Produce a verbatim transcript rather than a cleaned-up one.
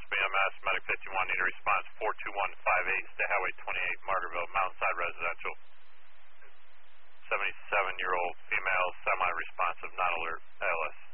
B M S, Medic fifty-one, need a response four two one five eight, State Highway twenty-eight, Margaretville, Mountainside Residential. seventy-seven-year-old female, semi-responsive, non-alert, A L S.